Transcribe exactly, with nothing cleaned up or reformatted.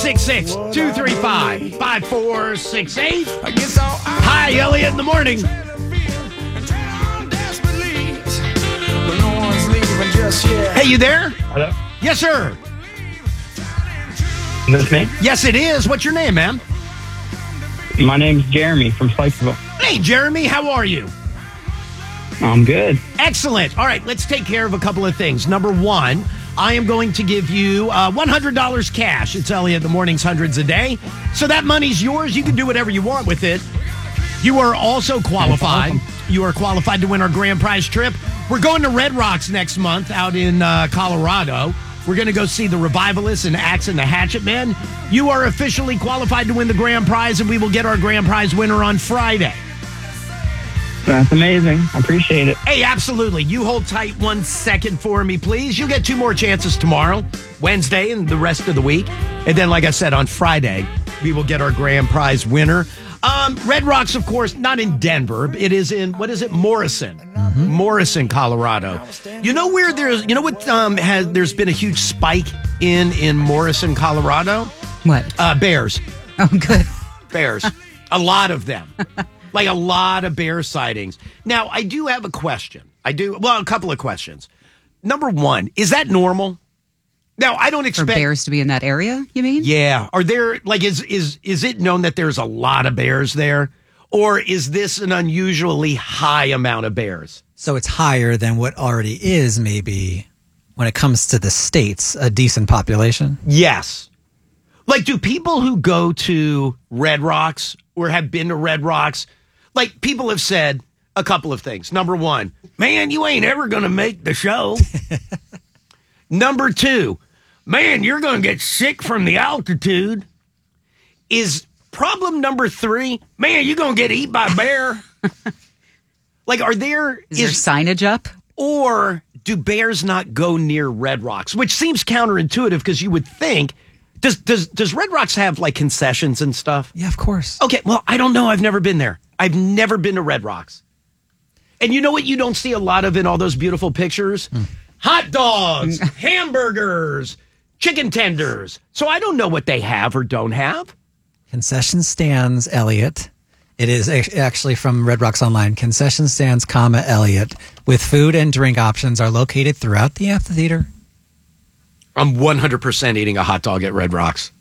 six six, two three five, five four six eight. Hi, Elliot in the morning. Hey, you there? Hello? Yes, sir. Is this me? Yes, it is. What's your name, man? My name's Jeremy from Sykesville. Hey, Jeremy, how are you? I'm good. Excellent. All right, let's take care of a couple of things. Number one, I am going to give you uh, one hundred dollars cash. It's Elliot in the Morning's Hundreds a Day. So that money's yours. You can do whatever you want with it. You are also qualified. You are qualified to win our grand prize trip. We're going to Red Rocks next month out in uh, Colorado. We're going to go see the Revivalists and Axe and the Hatchet Men. You are officially qualified to win the grand prize, and we will get our grand prize winner on Friday. That's amazing. I appreciate it. Hey, absolutely. You hold tight one second for me, please. You'll get two more chances tomorrow, Wednesday, and the rest of the week. And then, like I said, on Friday, we will get our grand prize winner. Um, Red Rocks, of course, not in Denver. It is in, what is it? Morrison. Mm-hmm. Morrison, Colorado. You know where there's, you know what um, has, there's been a huge spike in, in Morrison, Colorado? What? Uh, bears. Oh, good. Bears. A lot of them. Like a lot of bear sightings. Now, I do have a question. I do, well, a couple of questions. Number one, is that normal? Now, I don't expect For bears to be in that area, you mean? Yeah. Are there, like, is is is it known that there's a lot of bears there? Or is this an unusually high amount of bears? So it's higher than what already is, maybe, when it comes to the states, a decent population? Yes. Like, do people who go to Red Rocks or have been to Red Rocks, like, people have said a couple of things. Number one, man, you ain't ever going to make the show. Number two, man, you're going to get sick from the altitude. Is problem number three, man, you're going to get eaten by a bear. Like, are there... Is, is there signage up? Or do bears not go near Red Rocks? Which seems counterintuitive because you would think... Does, does, does Red Rocks have, like, concessions and stuff? Yeah, of course. Okay, well, I don't know. I've never been there. I've never been to Red Rocks. And you know what you don't see a lot of in all those beautiful pictures? Mm. Hot dogs, hamburgers, chicken tenders. So I don't know what they have or don't have. Concession stands, Elliot. It is actually from Red Rocks Online. Concession stands, comma, Elliot, with food and drink options are located throughout the amphitheater. I'm one hundred percent eating a hot dog at Red Rocks.